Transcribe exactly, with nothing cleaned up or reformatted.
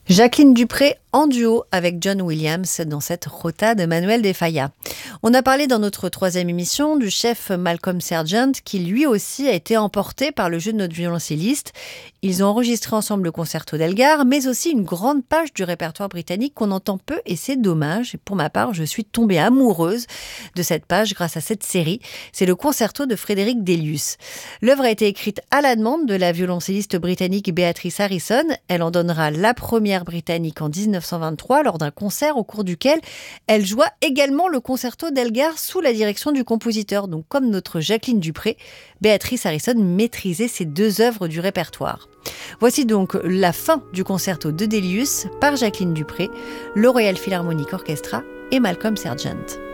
Jacqueline Dupré en duo avec John Williams dans cette rota de Manuel de Falla. On a parlé dans notre troisième émission du chef Malcolm Sargent qui lui aussi a été emporté par le jeu de notre violoncelliste. Ils ont enregistré ensemble le concerto d'Elgar, mais aussi une grande page du répertoire britannique qu'on entend peu et c'est dommage. Et pour ma part, je suis tombée amoureuse de cette page grâce à cette série. C'est le concerto de Frédéric Delius. L'œuvre a été écrite à la demande de la violoncelliste britannique Beatrice Harrison. Elle en donnera la première britannique en dix-neuf cent vingt-trois lors d'un concert au cours duquel elle joua également le concerto d'Elgar sous la direction du compositeur. Donc comme notre Jacqueline Dupré, Beatrice Harrison maîtrisait ces deux œuvres du répertoire. Voici donc la fin du concerto de Delius par Jacqueline Dupré, le Royal Philharmonic Orchestra et Malcolm Sargent.